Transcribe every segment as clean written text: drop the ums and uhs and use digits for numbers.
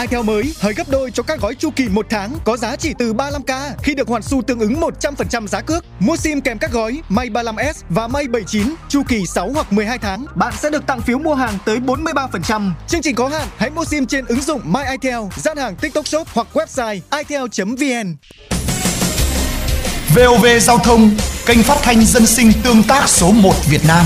iTel mới hơi gấp đôi cho các gói chu kỳ 1 tháng có giá chỉ từ 35k khi được hoàn xu tương ứng 100% giá cước. Mua sim kèm các gói May 35S và May 79 chu kỳ 6 hoặc 12 tháng, bạn sẽ được tặng phiếu mua hàng tới 43%. Chương trình có hạn, hãy mua sim trên ứng dụng My iTel, gian hàng TikTok Shop hoặc website itel.vn. VOV Giao thông, kênh phát thanh dân sinh tương tác số 1 Việt Nam.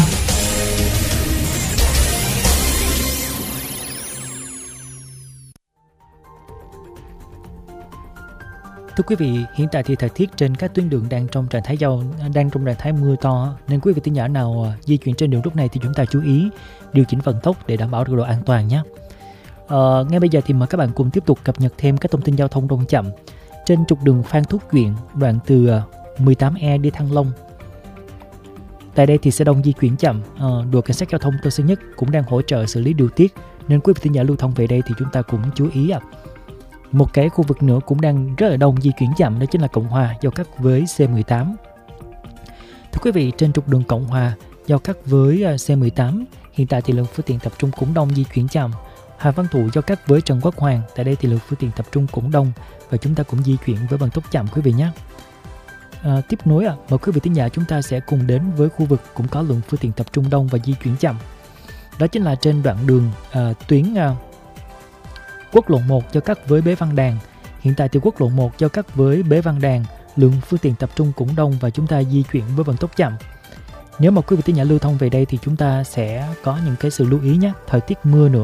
Thưa quý vị, hiện tại thì thời tiết trên các tuyến đường đang trong trạng thái mưa to, nên quý vị thính giả nào di chuyển trên đường lúc này thì chúng ta chú ý điều chỉnh vận tốc để đảm bảo được độ an toàn nhé. Ngay bây giờ thì mời các bạn cùng tiếp tục cập nhật thêm các thông tin giao thông đông chậm trên trục đường Phan Thúc Duyện, đoạn từ 18E đi Thăng Long. Tại đây thì xe đông di chuyển chậm, đội cảnh sát giao thông Tân Sơn Nhất cũng đang hỗ trợ xử lý điều tiết, nên quý vị thính giả lưu thông về đây thì chúng ta cũng chú ý ạ. Một cái khu vực nữa cũng đang rất là đông di chuyển chậm, đó chính là Cộng Hòa giao cắt với C18. Thưa quý vị, trên trục đường Cộng Hòa giao cắt với C18, hiện tại thì lượng phương tiện tập trung cũng đông di chuyển chậm. Hà Văn Thụ giao cắt với Trần Quốc Hoàng, tại đây thì lượng phương tiện tập trung cũng đông và chúng ta cũng di chuyển với vận tốc chậm quý vị nhé. Tiếp nối mời quý vị thính giả chúng ta sẽ cùng đến với khu vực cũng có lượng phương tiện tập trung đông và di chuyển chậm. Đó chính là trên đoạn đường tuyến Quốc lộ 1 giao cắt với Bế Văn Đàn. Hiện tại thì Quốc lộ 1 giao cắt với Bế Văn Đàn, lượng phương tiện tập trung cũng đông và chúng ta di chuyển với vận tốc chậm. Nếu mà quý vị thính giả lưu thông về đây thì chúng ta sẽ có những cái sự lưu ý nhé. Thời tiết mưa nữa